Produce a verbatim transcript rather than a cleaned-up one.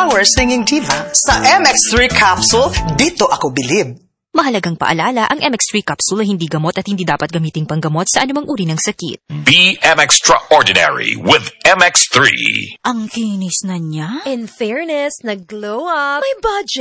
Power Singing Diva. Sa M X three capsule, dito ako bilib. Mahalagang paalala, ang M X three capsule ay hindi gamot at hindi dapat gamiting panggamot sa anumang uri ng sakit. Be M Extraordinary with M X three. Ang kinis na niya. In fairness, nag-glow up. May budget.